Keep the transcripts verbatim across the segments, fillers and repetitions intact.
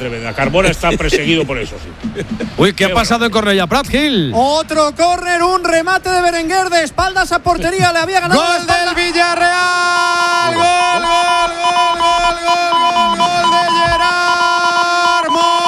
Tremenda. Carmona está perseguido por eso, sí. Uy, ¿qué, ¿qué ha pasado bueno en Cornellà Prat, Gil? Otro córner, un remate de Berenguer de espaldas a portería. Le había ganado. ¡Gol del Villarreal! ¡Gol, gol, gol, gol, gol, gol, gol de Gerard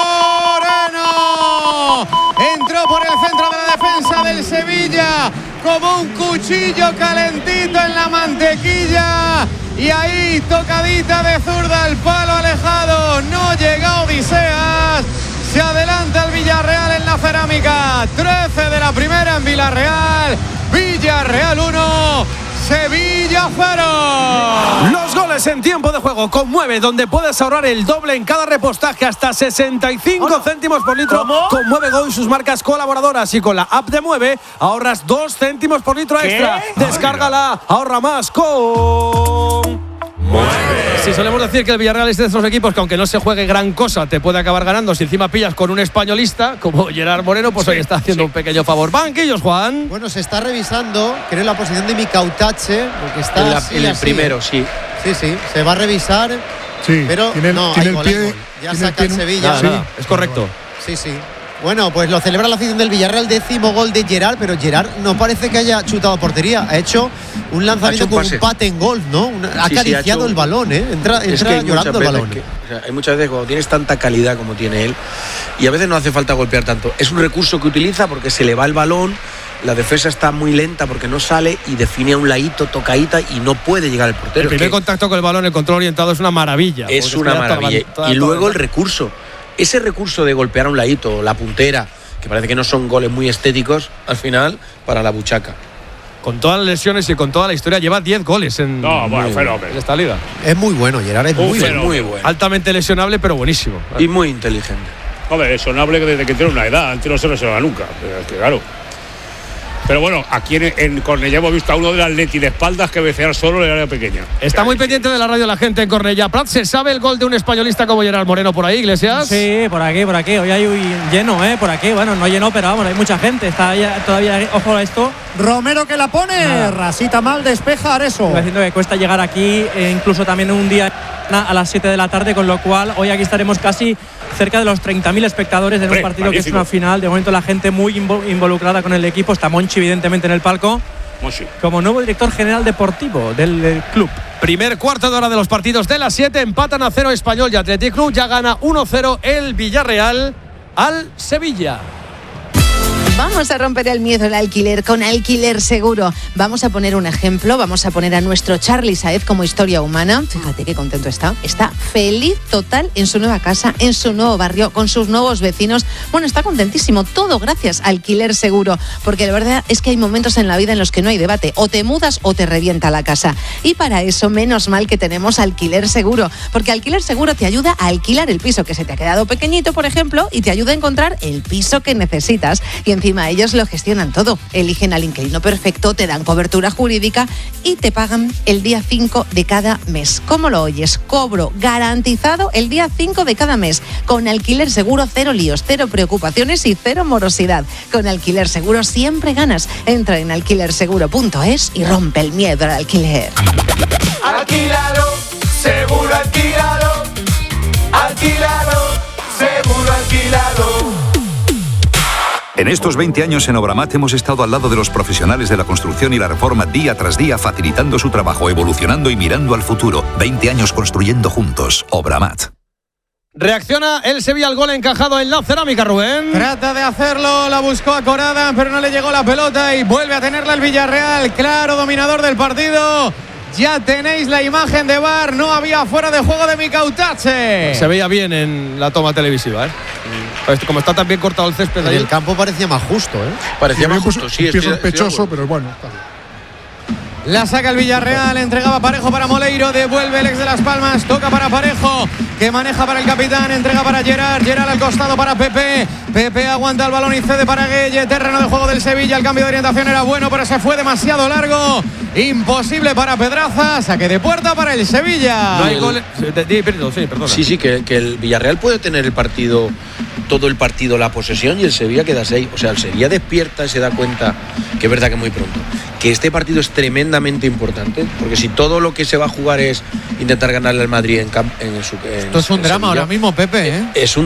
Moreno! Entró por el centro de la defensa del Sevilla como un cuchillo calentito en la mantequilla. Y ahí, tocadita de zurda al palo alejado. No llega Odiseas. Se adelanta el Villarreal en la cerámica. trece de la primera en Villarreal. Villarreal uno, Sevilla cero. Los goles en tiempo de juego con Mueve, donde puedes ahorrar el doble en cada repostaje, hasta sesenta y cinco oh, no. céntimos por litro. ¿Cómo? Con Mueve Go y sus marcas colaboradoras. Y con la app de Mueve ahorras dos céntimos por litro ¿Qué? extra. Descárgala, ahorra más con Mueve. Sí, solemos decir que el Villarreal es de esos equipos que aunque no se juegue gran cosa, te puede acabar ganando si encima pillas con un españolista como Gerard Moreno, pues sí, hoy está haciendo sí. un pequeño favor. Banquillos, Juan. Bueno, se está revisando, creo, la posición de Mikautache, porque está en, la, así, en el así. primero, sí. Sí, sí, se va a revisar, sí, pero tiene, no, tiene hay el gol, pie, hay gol. Ya tiene saca el, el Sevilla. Nada, sí, nada, es correcto. Sí, sí. Bueno, pues lo celebra la afición del Villarreal, décimo gol de Gerard, pero Gerard no parece que haya chutado portería. Ha hecho un lanzamiento con un pate en golf, ¿no? Un, ha sí, acariciado sí, ha hecho, el balón, ¿eh? Entra, es entra llorando el balón. Que, o sea, hay muchas veces cuando tienes tanta calidad como tiene él, y a veces no hace falta golpear tanto. Es un recurso que utiliza porque se le va el balón, la defensa está muy lenta porque no sale y define a un ladito, tocadita y no puede llegar el portero. El primer contacto con el balón, el control orientado es una maravilla. Es una maravilla. Toda, toda, y luego toda, el recurso. Ese recurso de golpear a un ladito, la puntera, que parece que no son goles muy estéticos, al final, para la buchaca. Con todas las lesiones y con toda la historia, lleva diez goles en, no, bueno, fenómeno. en esta liga. Es muy bueno, Gerard, es muy, bueno. muy bueno. Altamente lesionable, pero buenísimo. Y muy inteligente. Hombre, lesionable desde que tiene una edad, antes no se lesiona nunca, que claro. Pero bueno, aquí en, en Cornellà hemos visto a uno del Atleti de espaldas que becear solo en el área pequeña. Está muy pendiente de la radio la gente en Cornellà Prat. ¿Se sabe el gol de un españolista como Gerard Moreno por ahí, Iglesias? Sí, por aquí, por aquí. Hoy hay lleno, ¿eh? Por aquí. Bueno, no lleno, pero vamos, hay mucha gente. Está ahí, todavía, ojo a esto. Romero que la pone. Nada. Rasita mal, despeja Areso. Estoy diciendo que cuesta llegar aquí, eh, incluso también un día a las siete de la tarde, con lo cual hoy aquí estaremos casi cerca de los treinta mil espectadores en un partido que es una final. De momento la gente muy involucrada con el equipo. Está Monchi evidentemente en el palco Monchi, como nuevo director general deportivo del, del club. Primer cuarto de hora de los partidos de las siete. Empatan a cero Español y Athletic Club. Ya gana uno cero el Villarreal al Sevilla. Vamos a romper el miedo al alquiler con Alquiler Seguro. Vamos a poner un ejemplo, vamos a poner a nuestro Charly Saez como historia humana. Fíjate qué contento está. Está feliz total en su nueva casa, en su nuevo barrio, con sus nuevos vecinos. Bueno, está contentísimo, todo gracias a Alquiler Seguro. Porque la verdad es que hay momentos en la vida en los que no hay debate. O te mudas o te revienta la casa. Y para eso, menos mal que tenemos Alquiler Seguro. Porque Alquiler Seguro te ayuda a alquilar el piso que se te ha quedado pequeñito, por ejemplo, y te ayuda a encontrar el piso que necesitas. Y encima ellos lo gestionan todo, eligen al inquilino perfecto, te dan cobertura jurídica y te pagan el día cinco de cada mes. ¿Cómo lo oyes? Cobro garantizado el día cinco de cada mes. Con Alquiler Seguro, cero líos, cero preocupaciones y cero morosidad. Con Alquiler Seguro siempre ganas. Entra en alquiler seguro punto es y rompe el miedo al alquiler. Alquílalo, seguro alquílalo. Alquílalo, seguro alquílalo. En estos veinte años en Obramat hemos estado al lado de los profesionales de la construcción y la reforma día tras día, facilitando su trabajo, evolucionando y mirando al futuro. veinte años construyendo juntos. Obramat. Reacciona el Sevilla al gol encajado en la cerámica, Rubén. Trata de hacerlo, la buscó a Corada, pero no le llegó la pelota y vuelve a tenerla el Villarreal. Claro, dominador del partido. Ya tenéis la imagen de V A R, no había fuera de juego de Mikautache. Se veía bien en la toma televisiva, ¿eh? Como está tan bien cortado el césped en ahí. El campo parecía más justo, ¿eh? Parecía más justo, sí. Es sospechoso, pero bueno. Está bien. La saca el Villarreal, entregaba Parejo para Moleiro, devuelve el ex de Las Palmas, toca para Parejo, que maneja para el capitán, entrega para Gerard, Gerard al costado para Pepe, Pepe aguanta el balón y cede para Gueye, terreno de juego del Sevilla, el cambio de orientación era bueno, pero se fue demasiado largo, imposible para Pedraza, saque de puerta para el Sevilla. No hay gol. Sí, perdona. Sí, sí, que, que el Villarreal puede tener el partido, todo el partido, la posesión, y el Sevilla queda seis. O sea, el Sevilla despierta y se da cuenta, que es verdad que muy pronto, que este partido es tremendamente importante, porque si todo lo que se va a jugar es intentar ganarle al Madrid en, camp, en su en Esto es un drama Sevilla, ahora mismo, Pepe, ¿eh? Es un